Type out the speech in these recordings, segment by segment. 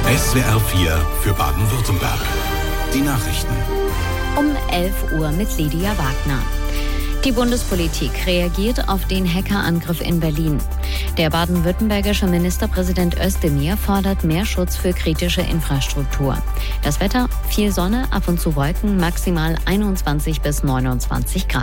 SWR 4 für Baden-Württemberg. Die Nachrichten. Um 11 Uhr mit Lydia Wagner. Die Bundespolitik reagiert auf den Hackerangriff in Berlin. Der baden-württembergische Ministerpräsident Özdemir fordert mehr Schutz für kritische Infrastruktur. Das Wetter: viel Sonne, ab und zu Wolken, maximal 21 bis 29 Grad.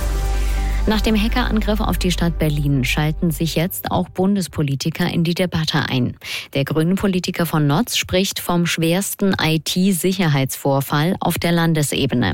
Nach dem Hackerangriff auf die Stadt Berlin schalten sich jetzt auch Bundespolitiker in die Debatte ein. Der Grünen-Politiker von Notz spricht vom schwersten IT-Sicherheitsvorfall auf der Landesebene.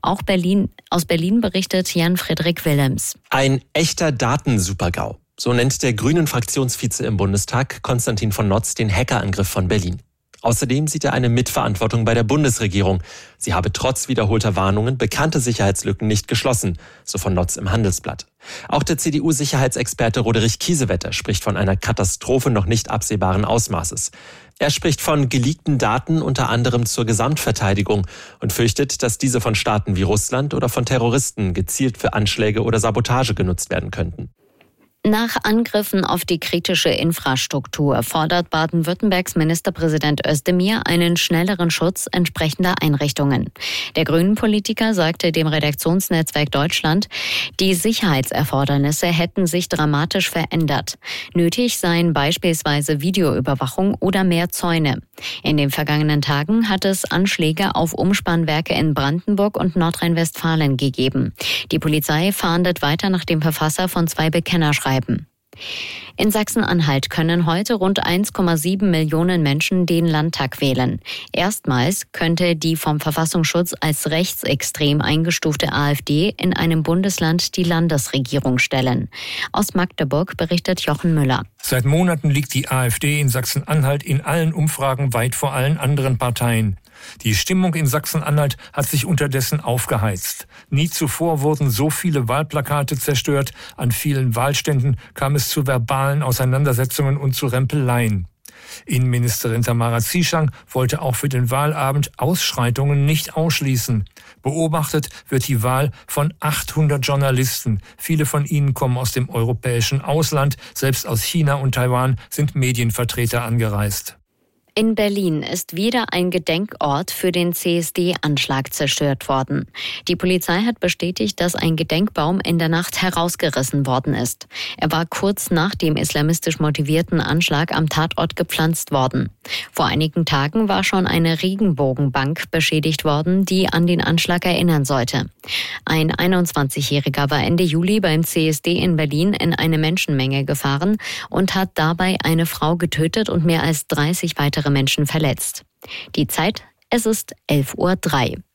Aus Berlin berichtet Jan-Frederik Willems. Ein echter Datensupergau. So nennt der Grünen-Fraktionsvize im Bundestag, Konstantin von Notz, den Hackerangriff von Berlin. Außerdem sieht er eine Mitverantwortung bei der Bundesregierung. Sie habe trotz wiederholter Warnungen bekannte Sicherheitslücken nicht geschlossen, so von Notz im Handelsblatt. Auch der CDU-Sicherheitsexperte Roderich Kiesewetter spricht von einer Katastrophe noch nicht absehbaren Ausmaßes. Er spricht von geleakten Daten unter anderem zur Gesamtverteidigung und fürchtet, dass diese von Staaten wie Russland oder von Terroristen gezielt für Anschläge oder Sabotage genutzt werden könnten. Nach Angriffen auf die kritische Infrastruktur fordert Baden-Württembergs Ministerpräsident Özdemir einen schnelleren Schutz entsprechender Einrichtungen. Der Grünen-Politiker sagte dem Redaktionsnetzwerk Deutschland, die Sicherheitserfordernisse hätten sich dramatisch verändert. Nötig seien beispielsweise Videoüberwachung oder mehr Zäune. In den vergangenen Tagen hat es Anschläge auf Umspannwerke in Brandenburg und Nordrhein-Westfalen gegeben. Die Polizei fahndet weiter nach dem Verfasser von 2 Bekennerschreiben. In Sachsen-Anhalt können heute rund 1,7 Millionen Menschen den Landtag wählen. Erstmals könnte die vom Verfassungsschutz als rechtsextrem eingestufte AfD in einem Bundesland die Landesregierung stellen. Aus Magdeburg berichtet Jochen Müller. Seit Monaten liegt die AfD in Sachsen-Anhalt in allen Umfragen weit vor allen anderen Parteien. Die Stimmung in Sachsen-Anhalt hat sich unterdessen aufgeheizt. Nie zuvor wurden so viele Wahlplakate zerstört. An vielen Wahlständen kam es zu verbalen Auseinandersetzungen und zu Rempeleien. Innenministerin Tamara Zieschang wollte auch für den Wahlabend Ausschreitungen nicht ausschließen. Beobachtet wird die Wahl von 800 Journalisten. Viele von ihnen kommen aus dem europäischen Ausland. Selbst aus China und Taiwan sind Medienvertreter angereist. In Berlin ist wieder ein Gedenkort für den CSD-Anschlag zerstört worden. Die Polizei hat bestätigt, dass ein Gedenkbaum in der Nacht herausgerissen worden ist. Er war kurz nach dem islamistisch motivierten Anschlag am Tatort gepflanzt worden. Vor einigen Tagen war schon eine Regenbogenbank beschädigt worden, die an den Anschlag erinnern sollte. Ein 21-Jähriger war Ende Juli beim CSD in Berlin in eine Menschenmenge gefahren und hat dabei eine Frau getötet und mehr als 30 weitere Menschen verletzt. Die Zeit: es ist 11:03 Uhr.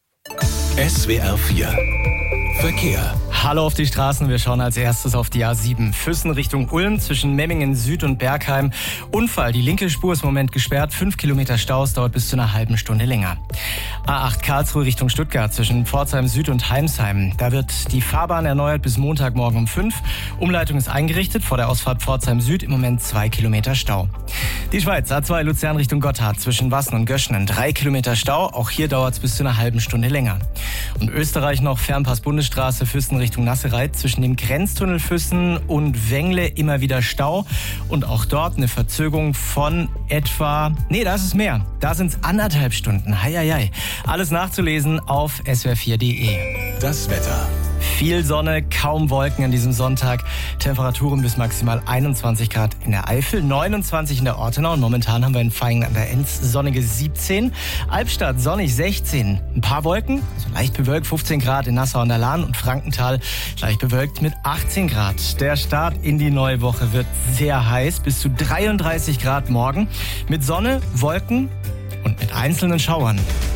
SWR 4 Verkehr. Hallo auf die Straßen. Wir schauen als erstes auf die A7. Füssen Richtung Ulm zwischen Memmingen Süd und Bergheim. Unfall. Die linke Spur ist im Moment gesperrt. 5 Kilometer Stau. Es dauert bis zu einer halben Stunde länger. A8 Karlsruhe Richtung Stuttgart zwischen Pforzheim Süd und Heimsheim. Da wird die Fahrbahn erneuert bis Montagmorgen um 5. Umleitung ist eingerichtet. Vor der Ausfahrt Pforzheim Süd im Moment 2 Kilometer Stau. Die Schweiz. A2 Luzern Richtung Gotthard zwischen Wassen und Göschenen. 3 Kilometer Stau. Auch hier dauert es bis zu einer halben Stunde länger. Und Österreich noch Fernpass Bundesstraße Füssen Richtung Nassereit zwischen dem Grenztunnel Füssen und Wengle immer wieder Stau und auch dort eine Verzögerung von etwa, da ist es mehr. Da sind es 1,5 Stunden. Heieiei. Alles nachzulesen auf swr4.de. Das Wetter. Viel Sonne, kaum Wolken an diesem Sonntag. Temperaturen bis maximal 21 Grad in der Eifel, 29 in der Ortenau und momentan haben wir in Vaihingen an der Enz sonnige 17. Albstadt sonnig 16. Ein paar Wolken, also leicht bewölkt 15 Grad in Nassau an der Lahn und Frankenthal leicht bewölkt mit 18 Grad. Der Start in die neue Woche wird sehr heiß, bis zu 33 Grad morgen mit Sonne, Wolken und mit einzelnen Schauern.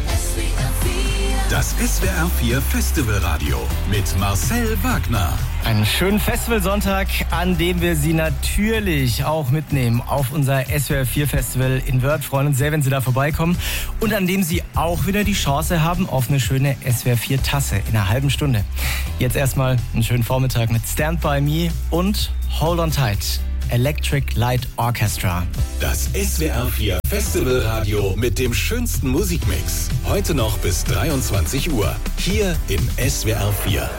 Das SWR 4 Festivalradio mit Marcel Wagner. Einen schönen Festivalsonntag, an dem wir Sie natürlich auch mitnehmen auf unser SWR 4 Festival in Wörth. Freuen uns sehr, wenn Sie da vorbeikommen. Und an dem Sie auch wieder die Chance haben auf eine schöne SWR 4 Tasse in einer halben Stunde. Jetzt erstmal einen schönen Vormittag mit Stand By Me und Hold On Tight. Electric Light Orchestra. Das SWR 4 Festivalradio mit dem schönsten Musikmix. Heute noch bis 23 Uhr. Hier in SWR 4.